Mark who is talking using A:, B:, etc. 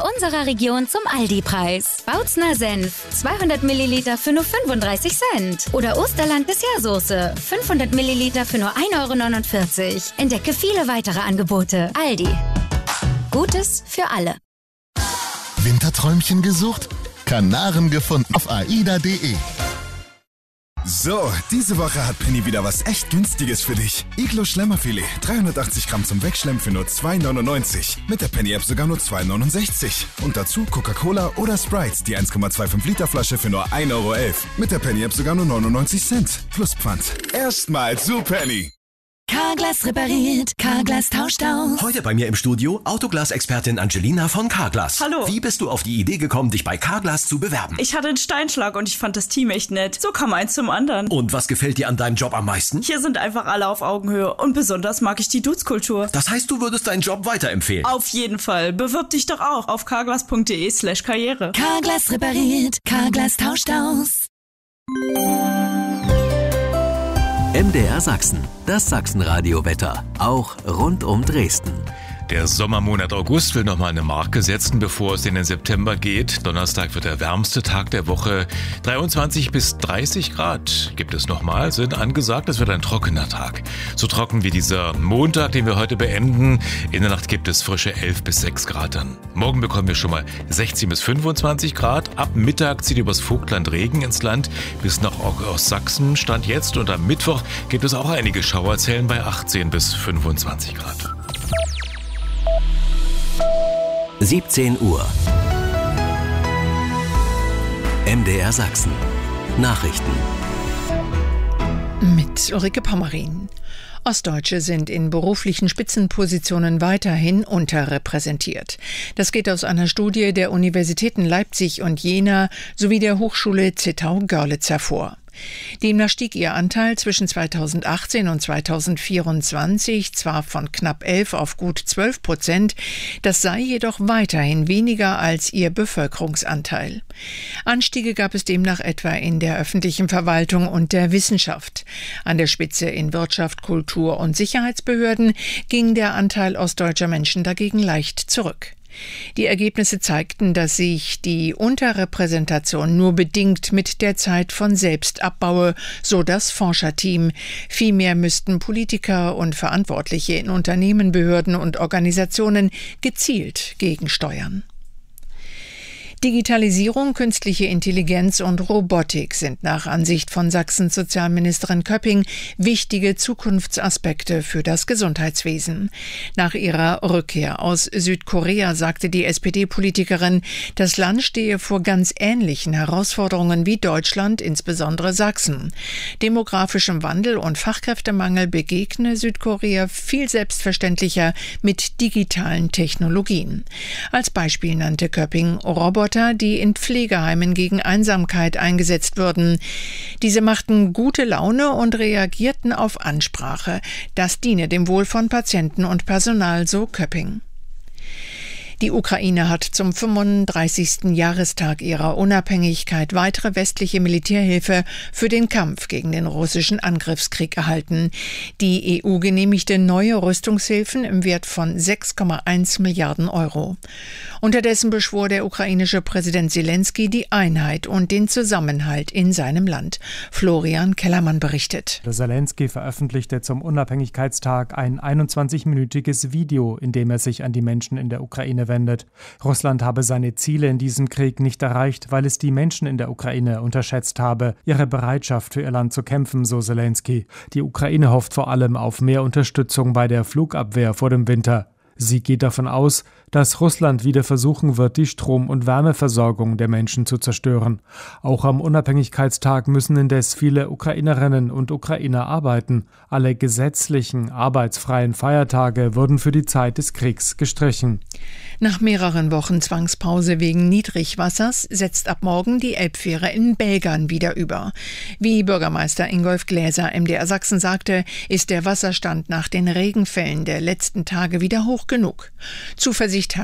A: Senfkörner unserer Region zum Aldi-Preis. Bautzner Senf, 200 Milliliter für nur 35 Cent. Oder Osterland Dessertsoße, 500 Milliliter für nur 1,49 €. Entdecke viele weitere Angebote. Aldi. Gutes für alle.
B: Winterträumchen gesucht? Kanaren gefunden auf aida.de.
C: So, diese Woche hat Penny wieder was echt Günstiges für dich. Iglo Schlemmerfilet, 380 Gramm zum Wegschlemmen für nur 2,99. Mit der Penny-App sogar nur 2,69. Und dazu Coca-Cola oder Sprite, die 1,25 Liter Flasche für nur 1,11 €. Mit der Penny-App sogar nur 99 Cent. Plus Pfand. Erstmal zu Penny.
D: Carglass repariert, Carglass tauscht aus.
E: Heute bei mir im Studio Autoglas-Expertin Angelina von Carglass.
F: Hallo.
E: Wie bist du auf die Idee gekommen, dich bei Carglass zu bewerben?
F: Ich hatte einen Steinschlag und ich fand das Team echt nett. So kam eins zum anderen.
E: Und was gefällt dir an deinem Job am meisten?
F: Hier sind einfach alle auf Augenhöhe und besonders mag ich die Dudes-Kultur.
E: Das heißt, du würdest deinen Job weiterempfehlen?
F: Auf jeden Fall. Bewirb dich doch auch auf carglass.de/karriere.
D: Carglass repariert, Carglass tauscht aus.
G: MDR Sachsen, das Sachsenradio-Wetter, auch rund um Dresden.
H: Der Sommermonat August will nochmal eine Marke setzen, bevor es in den September geht. Donnerstag wird der wärmste Tag der Woche. 23 bis 30 Grad gibt es nochmal, sind angesagt. Es wird ein trockener Tag. So trocken wie dieser Montag, den wir heute beenden. In der Nacht gibt es frische 11 bis 6 Grad dann. Morgen bekommen wir schon mal 16 bis 25 Grad. Ab Mittag zieht übers Vogtland Regen ins Land bis nach Ostsachsen. Stand jetzt und am Mittwoch gibt es auch einige Schauerzellen bei 18 bis 25 Grad.
G: 17 Uhr. MDR Sachsen. Nachrichten.
I: Mit Ulrike Pommerin. Ostdeutsche sind in beruflichen Spitzenpositionen weiterhin unterrepräsentiert. Das geht aus einer Studie der Universitäten Leipzig und Jena sowie der Hochschule Zittau-Görlitz hervor. Demnach stieg ihr Anteil zwischen 2018 und 2024 zwar von knapp 11 auf gut 12%, das sei jedoch weiterhin weniger als ihr Bevölkerungsanteil. Anstiege gab es demnach etwa in der öffentlichen Verwaltung und der Wissenschaft. An der Spitze in Wirtschaft, Kultur und Sicherheitsbehörden ging der Anteil ostdeutscher Menschen dagegen leicht zurück. Die Ergebnisse zeigten, dass sich die Unterrepräsentation nur bedingt mit der Zeit von selbst abbaue, so das Forscherteam. Vielmehr müssten Politiker und Verantwortliche in Unternehmen, Behörden und Organisationen gezielt gegensteuern. Digitalisierung, künstliche Intelligenz und Robotik sind nach Ansicht von Sachsens Sozialministerin Köpping wichtige Zukunftsaspekte für das Gesundheitswesen. Nach ihrer Rückkehr aus Südkorea sagte die SPD-Politikerin, das Land stehe vor ganz ähnlichen Herausforderungen wie Deutschland, insbesondere Sachsen. Demografischem Wandel und Fachkräftemangel begegne Südkorea viel selbstverständlicher mit digitalen Technologien. Als Beispiel nannte Köpping Roboter, die in Pflegeheimen gegen Einsamkeit eingesetzt würden. Diese machten gute Laune und reagierten auf Ansprache. Das diene dem Wohl von Patienten und Personal, so Köpping. Die Ukraine hat zum 35. Jahrestag ihrer Unabhängigkeit weitere westliche Militärhilfe für den Kampf gegen den russischen Angriffskrieg erhalten. Die EU genehmigte neue Rüstungshilfen im Wert von 6,1 Milliarden Euro. Unterdessen beschwor der ukrainische Präsident Zelensky die Einheit und den Zusammenhalt in seinem Land. Florian Kellermann berichtet.
J: Zelensky veröffentlichte zum Unabhängigkeitstag ein 21-minütiges Video, in dem er sich an die Menschen in der Ukraine wendet. Russland habe seine Ziele in diesem Krieg nicht erreicht, weil es die Menschen in der Ukraine unterschätzt habe, ihre Bereitschaft für ihr Land zu kämpfen, so Zelensky. Die Ukraine hofft vor allem auf mehr Unterstützung bei der Flugabwehr vor dem Winter. Sie geht davon aus, dass Russland wieder versuchen wird, die Strom- und Wärmeversorgung der Menschen zu zerstören. Auch am Unabhängigkeitstag müssen indes viele Ukrainerinnen und Ukrainer arbeiten. Alle gesetzlichen, arbeitsfreien Feiertage wurden für die Zeit des Kriegs gestrichen.
I: Nach mehreren Wochen Zwangspause wegen Niedrigwassers setzt ab morgen die Elbfähre in Belgern wieder über. Wie Bürgermeister Ingolf Gläser MDR Sachsen sagte, ist der Wasserstand nach den Regenfällen der letzten Tage wieder hoch genug. Zuversicht